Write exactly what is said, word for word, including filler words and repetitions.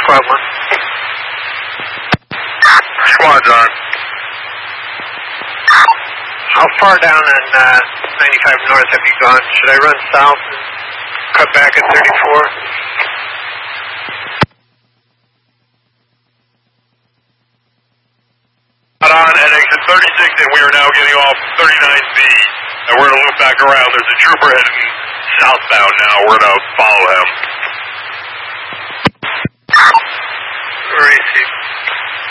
Squad one. Squad's on. How far down on uh, ninety-five north have you gone? Should I run south and cut back at thirty-four? On at exit thirty-six, and we are now getting off thirty-nine B. And we're going to loop back around. There's a trooper heading southbound now. We're going to follow him. Received.